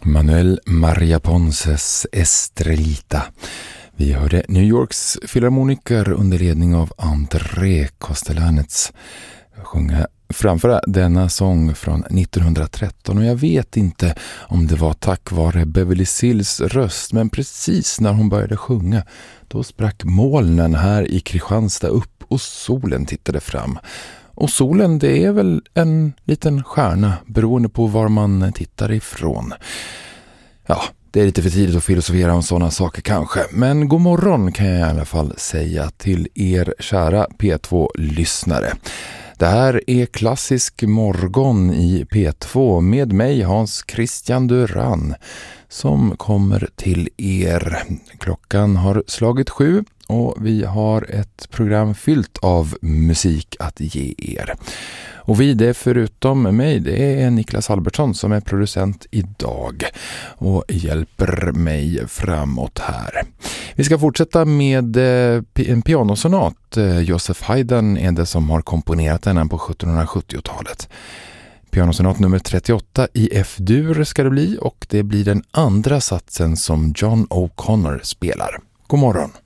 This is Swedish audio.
Manuel Maria Ponces Estrellita. Vi hörde New Yorks filharmoniker under ledning av André Kostelanets framföra denna sång från 1913, och jag vet inte om det var tack vare Beverly Sills röst, men precis när hon började sjunga då sprack molnen här i Kristianstad upp och solen tittade fram. Och solen, det är väl en liten stjärna beroende på var man tittar ifrån. Ja, det är lite för tidigt att filosofera om sådana saker kanske, men god morgon kan jag i alla fall säga till er kära P2-lyssnare. Det här är Klassisk morgon i P2 med mig Hans Christian Duran som kommer till er. Klockan har slagit 7 och vi har ett program fyllt av musik att ge er. Och vi, det förutom mig, det är Niklas Albertsson som är producent idag och hjälper mig framåt här. Vi ska fortsätta med en pianosonat. Joseph Haydn är det som har komponerat den på 1770-talet. Pianosonat nummer 38 i F-dur ska det bli, och det blir den andra satsen som John O'Connor spelar. God morgon!